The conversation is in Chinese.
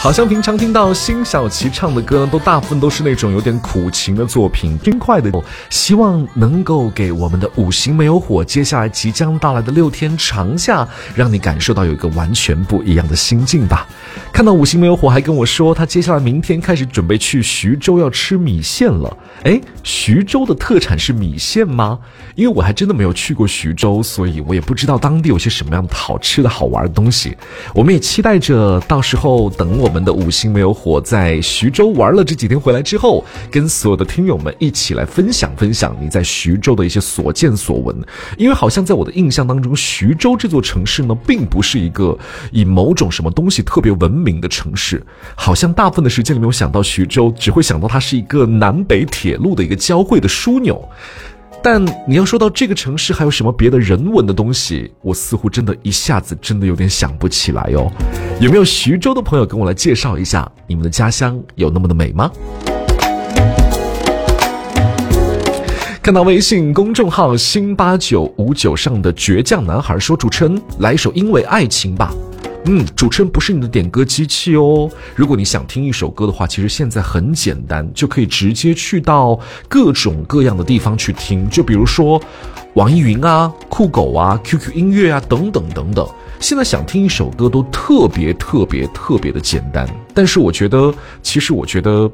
好像平常听到辛晓琪唱的歌呢，大部分都是那种有点苦情的作品，轻快的。希望能够给我们的五行没有火接下来即将到来的6天长假，让你感受到有一个完全不一样的心境吧。看到五行没有火还跟我说他接下来明天开始准备去徐州要吃米线了。徐州的特产是米线吗？因为我还真的没有去过徐州，所以我也不知道当地有些什么样的好吃的好玩的东西。我们也期待着到时候等我们的五行没有火在徐州玩了这几天回来之后，跟所有的听友们一起来分享你在徐州的一些所见所闻。因为好像在我的印象当中，徐州这座城市呢并不是一个以某种什么东西特别闻名的城市，好像大部分的时间里面我想到徐州只会想到它是一个南北铁路的一个交汇的枢纽。但你要说到这个城市还有什么别的人文的东西，我似乎真的一下子真的有点想不起来哦。有没有徐州的朋友跟我来介绍一下，你们的家乡有那么的美吗？看到微信公众号新8959上的倔强男孩说，主持人来一首因为爱情吧。主持人不是你的点歌机器哦。如果你想听一首歌的话，其实现在很简单，就可以直接去到各种各样的地方去听，就比如说网易云啊、酷狗啊、QQ 音乐啊等等等等。现在想听一首歌都特别的简单，但是其实我觉得